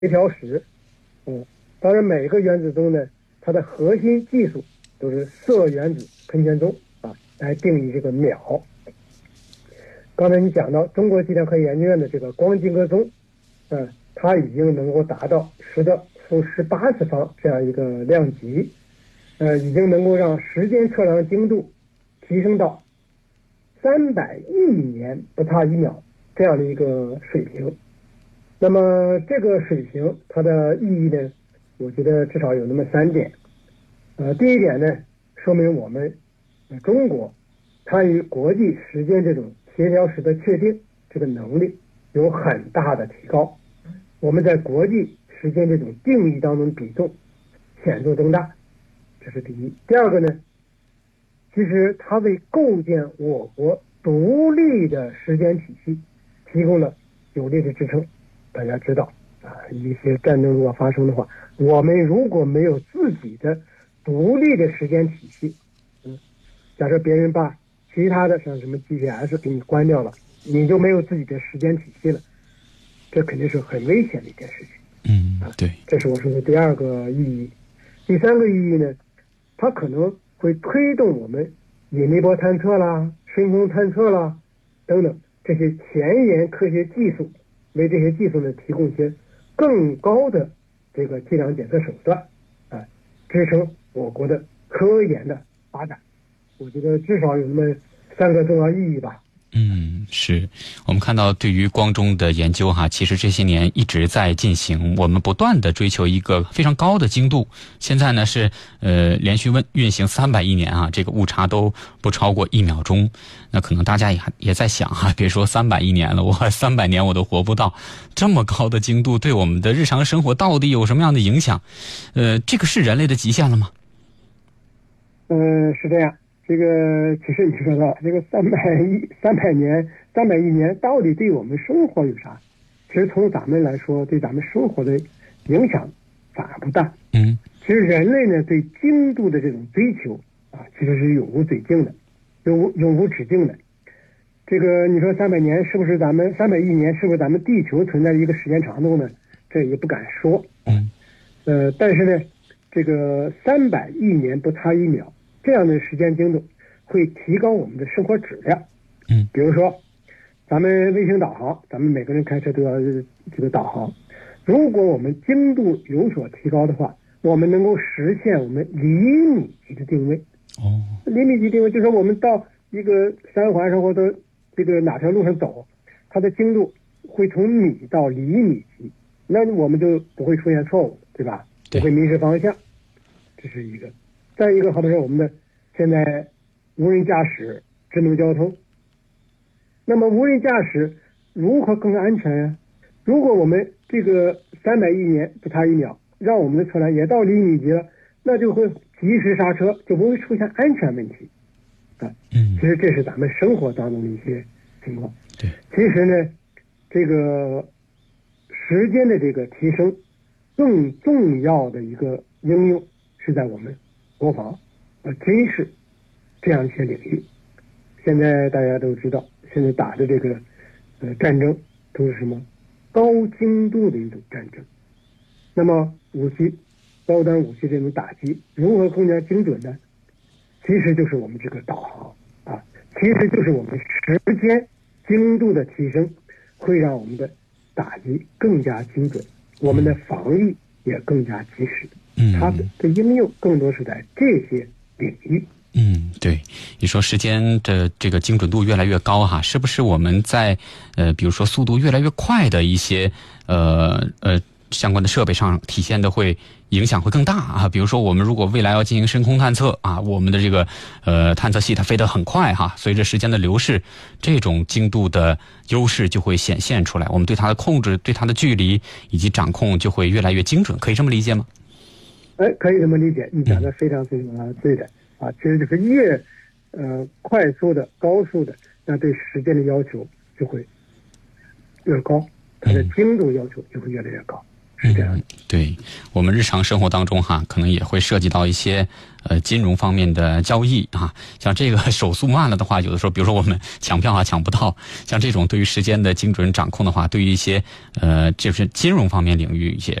调时。当然每个原子钟呢，它的核心技术都是铯原子喷泉钟来定义这个秒。刚才你讲到中国计量科学研究院的这个光金格钟，它已经能够达到10^-18这样一个量级，已经能够让时间测量精度提升到300亿年不差1秒这样的一个水平。那么这个水平它的意义呢，我觉得至少有那么3点。第一点呢，说明我们中国参与国际时间这种协调时的确定这个能力有很大的提高，我们在国际时间这种定义当中比重显著增大，这是第一。第二个呢，其实它为构建我国独立的时间体系提供了有力的支撑。大家知道一些战争如果发生的话，我们如果没有自己的独立的时间体系，假设别人把其他的像什么 GPS 给你关掉了，你就没有自己的时间体系了，这肯定是很危险的一件事情。 对， 这是我说的第二个意义。第三个意义呢，它可能会推动我们引力波探测啦、深空探测啦等等这些前沿科学技术，为这些技术呢提供一些更高的这个计量检测手段，支撑我国的科研的发展。我觉得至少有那么3个重要意义吧。 是我们看到对于光钟的研究其实这些年一直在进行，我们不断的追求一个非常高的精度。现在呢是连续运行300亿年这个误差都不超过1秒钟。那可能大家也在想别说300亿年了，我300年我都活不到，这么高的精度对我们的日常生活到底有什么样的影响？这个是人类的极限了吗？ 是这样。这个其实你说到这个300亿年到底对我们生活有啥？其实从咱们来说，对咱们生活的影响反而不大。其实人类呢对精度的这种追求其实是永无止境的，永无止境的。这个你说300年是不是咱们300亿年是不是咱们地球存在的一个时间长度呢？这也不敢说。但是呢，这个300亿年不差1秒。这样的时间精度会提高我们的生活质量。比如说咱们卫星导航，咱们每个人开车都要这个导航，如果我们精度有所提高的话，我们能够实现我们厘米级的定位。厘米级定位就是说我们到一个3环上或者这个哪条路上走，它的精度会从米到厘米级，那我们就不会出现错误，对吧？不会迷失方向，这是一个。再一个，好比说我们的现在无人驾驶、智能交通，那么无人驾驶如何更安全呀？如果我们这个300亿年不差1秒，让我们的车辆也到厘米级了，那就会及时刹车，就不会出现安全问题。其实这是咱们生活当中的一些情况。其实呢，这个时间的这个提升，更重要的一个应用是在我们国防、军事这样一些领域。现在大家都知道，现在打的这个战争都是什么高精度的一种战争。那么武器、高端武器这种打击如何更加精准呢？其实就是我们这个导航其实就是我们时间精度的提升，会让我们的打击更加精准，我们的防御也更加及时。它的应用更多是在这些领域。 对，你说时间的这个精准度越来越高是不是我们在比如说速度越来越快的一些相关的设备上体现的会影响会更大比如说我们如果未来要进行深空探测我们的这个探测器它飞得很快随着时间的流逝，这种精度的优势就会显现出来，我们对它的控制、对它的距离以及掌控就会越来越精准，可以这么理解吗？ 可以这么理解，你讲的非常非常对的其实就是越快速的、高速的，那对时间的要求就会越高，它的精度要求就会越来越高。 是这样的。 对，我们日常生活当中哈，可能也会涉及到一些金融方面的交易啊，像这个手速慢了的话，有的时候比如说我们抢票啊抢不到，像这种对于时间的精准掌控的话，对于一些就是金融方面领域也